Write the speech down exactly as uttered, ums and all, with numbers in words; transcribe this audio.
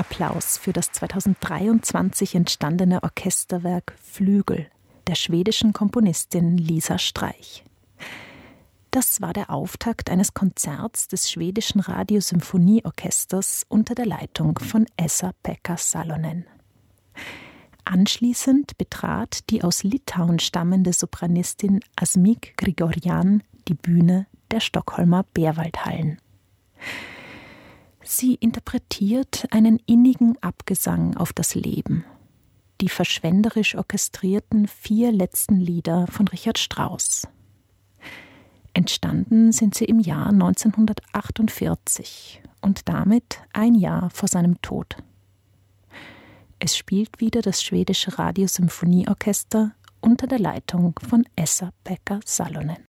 Applaus für das zweitausenddreiundzwanzig entstandene Orchesterwerk Flügel der schwedischen Komponistin Lisa Streich. Das war der Auftakt eines Konzerts des schwedischen Radiosymphonieorchesters unter der Leitung von Esa-Pekka Salonen. Anschließend betrat die aus Litauen stammende Sopranistin Asmik Grigorjan die Bühne der Stockholmer Bärwaldhallen. Sie interpretiert einen innigen Abgesang auf das Leben, die verschwenderisch orchestrierten vier letzten Lieder von Richard Strauss. Entstanden sind sie im Jahr neunzehnhundertachtundvierzig und damit ein Jahr vor seinem Tod. Es spielt wieder das schwedische Radiosymphonieorchester unter der Leitung von Esa-Pekka Salonen.